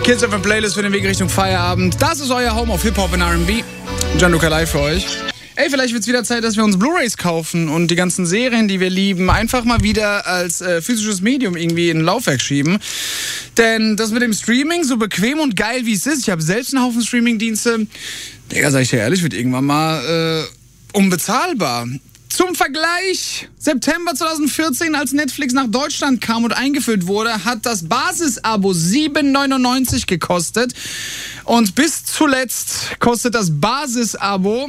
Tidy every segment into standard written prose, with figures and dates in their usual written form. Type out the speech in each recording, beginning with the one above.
Kids FM Playlist für den Weg Richtung Feierabend. Das ist euer Home of Hip-Hop und R&B. Gianluca live für euch. Ey, vielleicht wird es wieder Zeit, dass wir uns Blu-Rays kaufen und die ganzen Serien, die wir lieben, einfach mal wieder als physisches Medium irgendwie in ein Laufwerk schieben. Denn das mit dem Streaming, so bequem und geil wie es ist, ich habe selbst einen Haufen Streaming-Dienste, Digga, sag ich dir ehrlich, wird irgendwann mal unbezahlbar. Zum Vergleich, September 2014, als Netflix nach Deutschland kam und eingeführt wurde, hat das Basisabo 7,99 gekostet. Und bis zuletzt kostet das Basisabo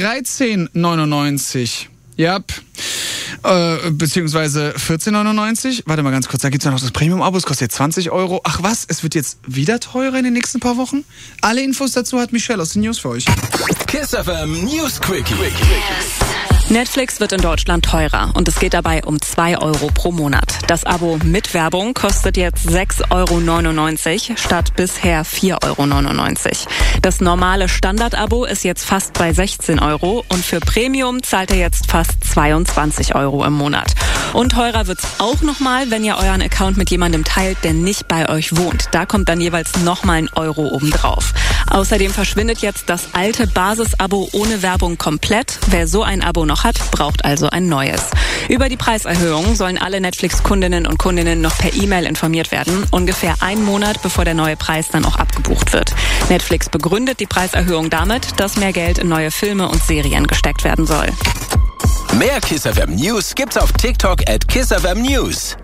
13,99. Yep. Beziehungsweise 14,99. Warte mal ganz kurz, da gibt es ja noch das Premium-Abo, es kostet jetzt 20 Euro. Ach was, es wird jetzt wieder teurer in den nächsten paar Wochen? Alle Infos dazu hat Michelle aus den News für euch. Kiss FM News Quickie. Netflix wird in Deutschland teurer und es geht dabei um 2 Euro pro Monat. Das Abo mit Werbung kostet jetzt 6,99 Euro statt bisher 4,99 Euro. Das normale Standard-Abo ist jetzt fast bei 16 Euro und für Premium zahlt ihr jetzt fast 22 Euro im Monat. Und teurer wird's auch nochmal, wenn ihr euren Account mit jemandem teilt, der nicht bei euch wohnt. Da kommt dann jeweils nochmal 1 Euro obendrauf. Außerdem verschwindet jetzt das alte Basis-Abo ohne Werbung komplett. Wer so ein Abo noch hat, braucht also ein neues. Über die Preiserhöhung sollen alle Netflix-Kundinnen und Kundinnen noch per E-Mail informiert werden, ungefähr 1 Monat, bevor der neue Preis dann auch abgebucht wird. Netflix begründet die Preiserhöhung damit, dass mehr Geld in neue Filme und Serien gesteckt werden soll. Mehr Kiss FM News gibt's auf TikTok @KissFM News.